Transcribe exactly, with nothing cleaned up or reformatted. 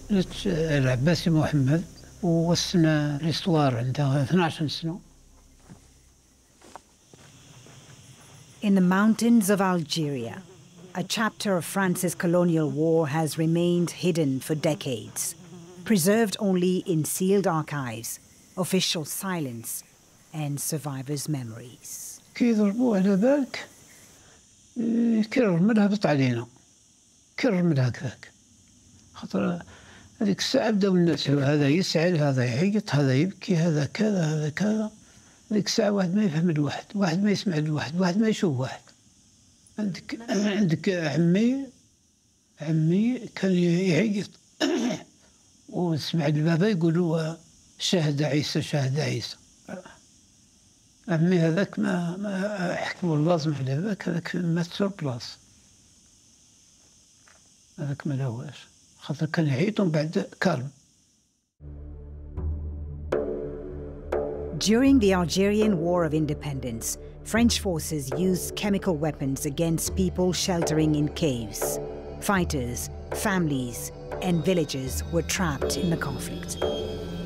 قلت العباسي محمد ووصلنا ليستوار عنده اثنا عشر سنة. In the mountains of Algeria, a chapter of France's colonial war has remained hidden for decades, preserved only in sealed archives, official silence, and survivors' memories. كي يضربوا على بالك كيرر من هبط علينا، كيرر من هكاك. خاطر هذيك الساعة بداو الناس هذا يسعل، هذا يعيط، هذا يبكي، هذا كذا، هذا كذا. هذيك الساعة واحد ما يفهم الواحد، واحد ما يسمع الواحد، واحد ما يشوف واحد. عندك عندك عمي عمي كان يعيط وسمع البابا يقولوا شاهد عيسى شاهد عيسى. عمي هذاك ما ما حكموا اللازم على هذاك، هذاك مات سور بلاص. هذاك ما لاواش خاطر كان يعيط ومن بعد كالم. During the Algerian War of Independence, French forces used chemical weapons against people sheltering in caves. Fighters, families, and villagers were trapped in the conflict.